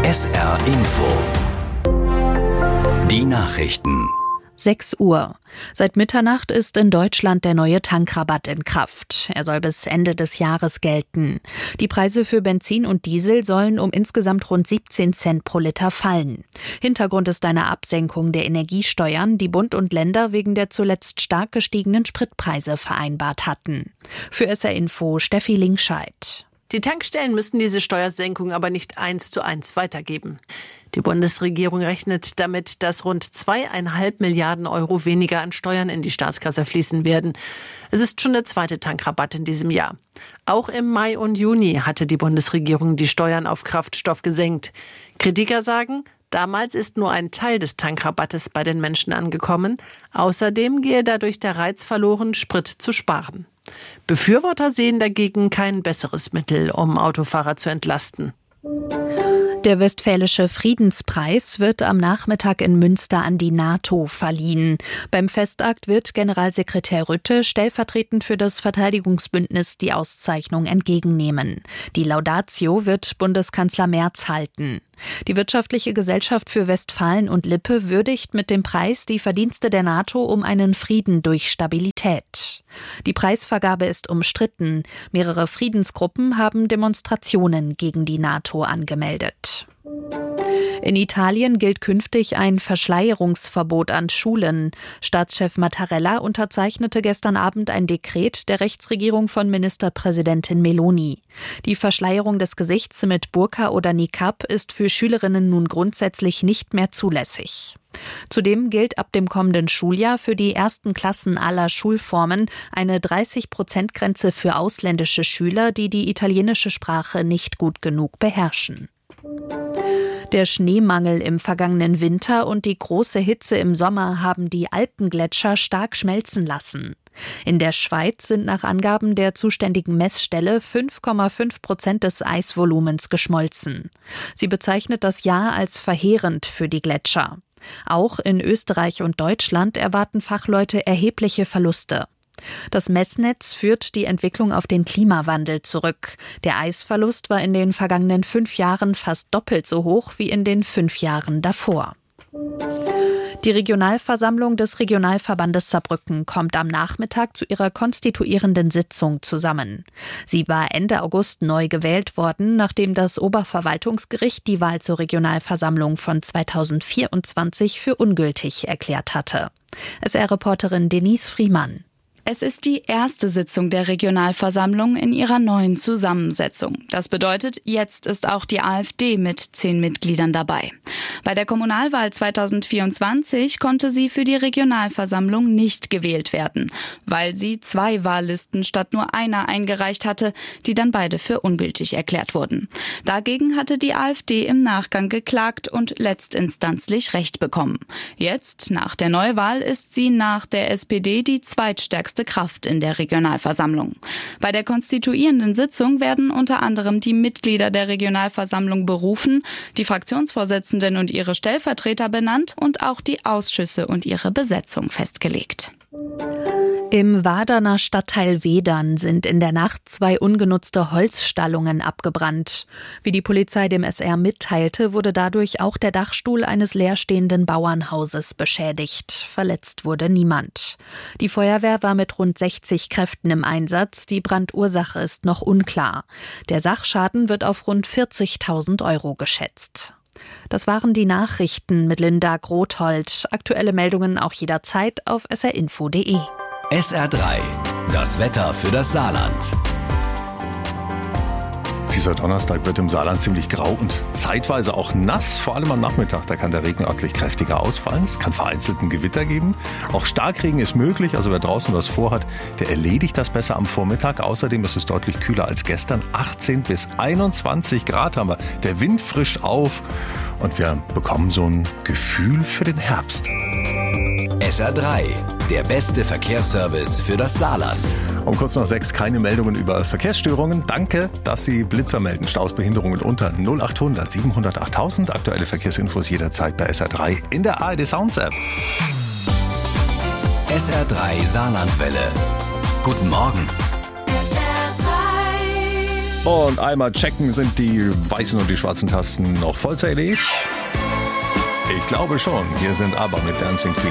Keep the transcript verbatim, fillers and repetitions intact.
S R Info. Die Nachrichten. sechs Uhr. Seit Mitternacht ist in Deutschland der neue Tankrabatt in Kraft. Er soll bis Ende des Jahres gelten. Die Preise für Benzin und Diesel sollen um insgesamt rund siebzehn Cent pro Liter fallen. Hintergrund ist eine Absenkung der Energiesteuern, die Bund und Länder wegen der zuletzt stark gestiegenen Spritpreise vereinbart hatten. Für S R Info Steffi Linkscheid. Die Tankstellen müssen diese Steuersenkung aber nicht eins zu eins weitergeben. Die Bundesregierung rechnet damit, dass rund zweieinhalb Milliarden Euro weniger an Steuern in die Staatskasse fließen werden. Es ist schon der zweite Tankrabatt in diesem Jahr. Auch im Mai und Juni hatte die Bundesregierung die Steuern auf Kraftstoff gesenkt. Kritiker sagen, damals ist nur ein Teil des Tankrabattes bei den Menschen angekommen. Außerdem gehe dadurch der Reiz verloren, Sprit zu sparen. Befürworter sehen dagegen kein besseres Mittel, um Autofahrer zu entlasten. Der Westfälische Friedenspreis wird am Nachmittag in Münster an die NATO verliehen. Beim Festakt wird Generalsekretär Rutte stellvertretend für das Verteidigungsbündnis die Auszeichnung entgegennehmen. Die Laudatio wird Bundeskanzler Merz halten. Die Wirtschaftliche Gesellschaft für Westfalen und Lippe würdigt mit dem Preis die Verdienste der NATO um einen Frieden durch Stabilität. Die Preisvergabe ist umstritten. Mehrere Friedensgruppen haben Demonstrationen gegen die NATO angemeldet. In Italien gilt künftig ein Verschleierungsverbot an Schulen. Staatschef Mattarella unterzeichnete gestern Abend ein Dekret der Rechtsregierung von Ministerpräsidentin Meloni. Die Verschleierung des Gesichts mit Burka oder Niqab ist für Schülerinnen nun grundsätzlich nicht mehr zulässig. Zudem gilt ab dem kommenden Schuljahr für die ersten Klassen aller Schulformen eine dreißig-Prozent-Grenze für ausländische Schüler, die die italienische Sprache nicht gut genug beherrschen. Der Schneemangel im vergangenen Winter und die große Hitze im Sommer haben die Alpengletscher stark schmelzen lassen. In der Schweiz sind nach Angaben der zuständigen Messstelle fünf Komma fünf Prozent des Eisvolumens geschmolzen. Sie bezeichnet das Jahr als verheerend für die Gletscher. Auch in Österreich und Deutschland erwarten Fachleute erhebliche Verluste. Das Messnetz führt die Entwicklung auf den Klimawandel zurück. Der Eisverlust war in den vergangenen fünf Jahren fast doppelt so hoch wie in den fünf Jahren davor. Die Regionalversammlung des Regionalverbandes Saarbrücken kommt am Nachmittag zu ihrer konstituierenden Sitzung zusammen. Sie war Ende August neu gewählt worden, nachdem das Oberverwaltungsgericht die Wahl zur Regionalversammlung von zweitausendvierundzwanzig für ungültig erklärt hatte. S R-Reporterin Denise Friemann. Es ist die erste Sitzung der Regionalversammlung in ihrer neuen Zusammensetzung. Das bedeutet, jetzt ist auch die AfD mit zehn Mitgliedern dabei. Bei der Kommunalwahl zweitausendvierundzwanzig konnte sie für die Regionalversammlung nicht gewählt werden, weil sie zwei Wahllisten statt nur einer eingereicht hatte, die dann beide für ungültig erklärt wurden. Dagegen hatte die AfD im Nachgang geklagt und letztinstanzlich Recht bekommen. Jetzt, nach der Neuwahl, ist sie nach der S P D die zweitstärkste Kraft in der Regionalversammlung. Bei der konstituierenden Sitzung werden unter anderem die Mitglieder der Regionalversammlung berufen, die Fraktionsvorsitzenden und ihre Stellvertreter benannt und auch die Ausschüsse und ihre Besetzung festgelegt. Im Waderner Stadtteil Wedern sind in der Nacht zwei ungenutzte Holzstallungen abgebrannt. Wie die Polizei dem S R mitteilte, wurde dadurch auch der Dachstuhl eines leerstehenden Bauernhauses beschädigt. Verletzt wurde niemand. Die Feuerwehr war mit rund sechzig Kräften im Einsatz. Die Brandursache ist noch unklar. Der Sachschaden wird auf rund vierzigtausend Euro geschätzt. Das waren die Nachrichten mit Linda Grothold. Aktuelle Meldungen auch jederzeit auf s r info punkt d e. S R drei. Das Wetter für das Saarland. Dieser Donnerstag wird im Saarland ziemlich grau und zeitweise auch nass, vor allem am Nachmittag. Da kann der Regen örtlich kräftiger ausfallen. Es kann vereinzelt ein Gewitter geben. Auch Starkregen ist möglich, also wer draußen was vorhat, der erledigt das besser am Vormittag. Außerdem ist es deutlich kühler als gestern. achtzehn bis einundzwanzig Grad haben wir. Der Wind frischt auf und wir bekommen so ein Gefühl für den Herbst. S R drei, der beste Verkehrsservice für das Saarland. Um kurz nach sechs keine Meldungen über Verkehrsstörungen. Danke, dass Sie Blitzer melden. Staus, Behinderungen unter null acht hundert siebenhundert achttausend. Aktuelle Verkehrsinfos jederzeit bei S R drei in der A R D Sounds App. S R drei Saarlandwelle. Guten Morgen. Und einmal checken, sind die weißen und die schwarzen Tasten noch vollzählig? Ich glaube schon. Hier sind aber mit Dancing Queen.